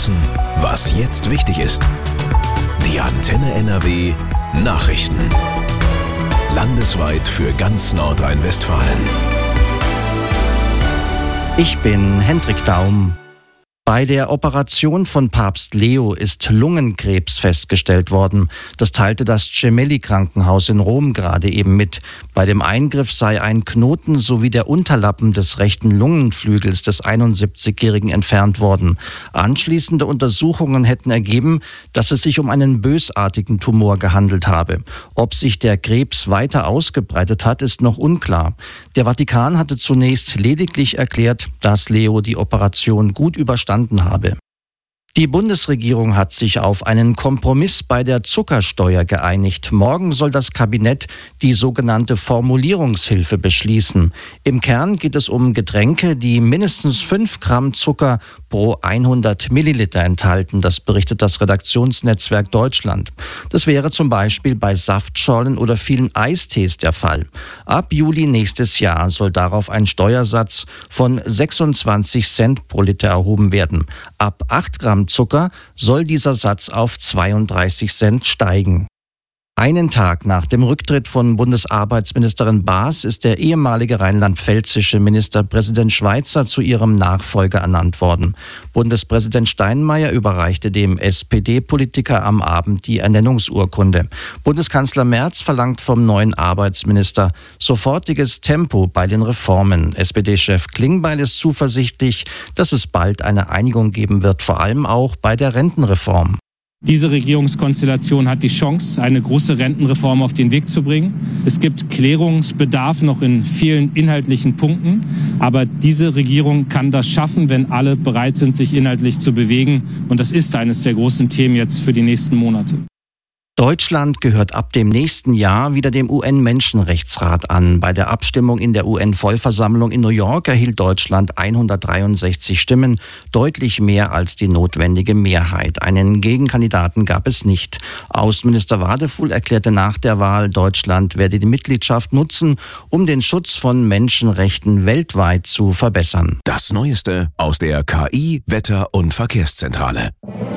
wissen, was jetzt wichtig ist. Die Antenne NRW Nachrichten. Landesweit für ganz Nordrhein-Westfalen. Ich bin Hendrik Daum. Bei der Operation von Papst Leo ist Lungenkrebs festgestellt worden. Das teilte das Gemelli-Krankenhaus in Rom gerade eben mit. Bei dem Eingriff sei ein Knoten sowie der Unterlappen des rechten Lungenflügels des 71-Jährigen entfernt worden. Anschließende Untersuchungen hätten ergeben, dass es sich um einen bösartigen Tumor gehandelt habe. Ob sich der Krebs weiter ausgebreitet hat, ist noch unklar. Der Vatikan hatte zunächst lediglich erklärt, dass Leo die Operation gut überstanden habe. Die Bundesregierung hat sich auf einen Kompromiss bei der Zuckersteuer geeinigt. Morgen soll das Kabinett die sogenannte Formulierungshilfe beschließen. Im Kern geht es um Getränke, die mindestens 5 Gramm Zucker pro 100 Milliliter enthalten. Das berichtet das Redaktionsnetzwerk Deutschland. Das wäre zum Beispiel bei Saftschorlen oder vielen Eistees der Fall. Ab Juli nächstes Jahr soll darauf ein Steuersatz von 26 Cent pro Liter erhoben werden. Ab 8 Gramm Zucker soll dieser Satz auf 32 Cent steigen. Einen Tag nach dem Rücktritt von Bundesarbeitsministerin Baas ist der ehemalige rheinland-pfälzische Ministerpräsident Schweizer zu ihrem Nachfolger ernannt worden. Bundespräsident Steinmeier überreichte dem SPD-Politiker am Abend die Ernennungsurkunde. Bundeskanzler Merz verlangt vom neuen Arbeitsminister sofortiges Tempo bei den Reformen. SPD-Chef Klingbeil ist zuversichtlich, dass es bald eine Einigung geben wird, vor allem auch bei der Rentenreform. Diese Regierungskonstellation hat die Chance, eine große Rentenreform auf den Weg zu bringen. Es gibt Klärungsbedarf noch in vielen inhaltlichen Punkten, aber diese Regierung kann das schaffen, wenn alle bereit sind, sich inhaltlich zu bewegen. Und das ist eines der großen Themen jetzt für die nächsten Monate. Deutschland gehört ab dem nächsten Jahr wieder dem UN-Menschenrechtsrat an. Bei der Abstimmung in der UN-Vollversammlung in New York erhielt Deutschland 163 Stimmen, deutlich mehr als die notwendige Mehrheit. Einen Gegenkandidaten gab es nicht. Außenminister Wadefuhl erklärte nach der Wahl, Deutschland werde die Mitgliedschaft nutzen, um den Schutz von Menschenrechten weltweit zu verbessern. Das Neueste aus der KI, Wetter- und Verkehrszentrale.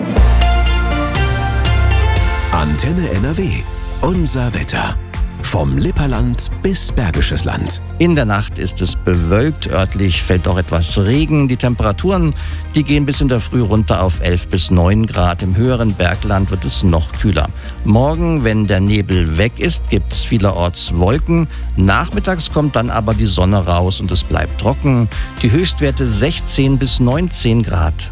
Antenne NRW. Unser Wetter. Vom Lipperland bis Bergisches Land. In der Nacht ist es bewölkt, örtlich fällt auch etwas Regen. Die Temperaturen, die gehen bis in der Früh runter auf 11 bis 9 Grad. Im höheren Bergland wird es noch kühler. Morgen, wenn der Nebel weg ist, gibt es vielerorts Wolken. Nachmittags kommt dann aber die Sonne raus und es bleibt trocken. Die Höchstwerte 16 bis 19 Grad.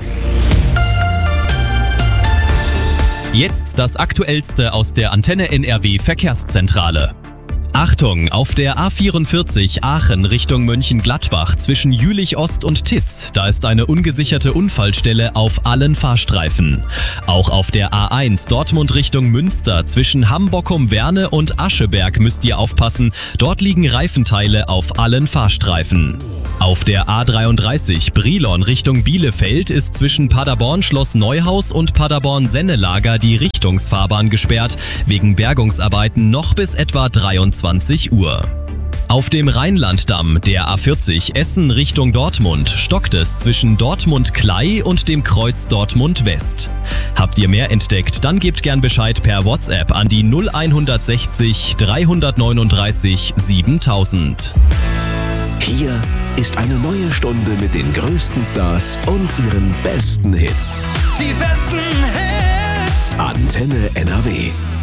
Jetzt das Aktuellste aus der Antenne NRW Verkehrszentrale. Achtung, auf der A44 Aachen Richtung Mönchengladbach zwischen Jülich Ost und Titz, da ist eine ungesicherte Unfallstelle auf allen Fahrstreifen. Auch auf der A1 Dortmund Richtung Münster zwischen Hambockum-Werne und Ascheberg müsst ihr aufpassen, dort liegen Reifenteile auf allen Fahrstreifen. Auf der A33 Brilon Richtung Bielefeld ist zwischen Paderborn-Schloss Neuhaus und Paderborn-Sennelager die Richtungsfahrbahn gesperrt, wegen Bergungsarbeiten noch bis etwa 23 Uhr. Auf dem Rheinlanddamm der A40 Essen Richtung Dortmund stockt es zwischen Dortmund-Klei und dem Kreuz Dortmund-West. Habt ihr mehr entdeckt, dann gebt gern Bescheid per WhatsApp an die 0160 339 7000. Hier ist eine neue Stunde mit den größten Stars und ihren besten Hits. Die besten Hits. Antenne NRW.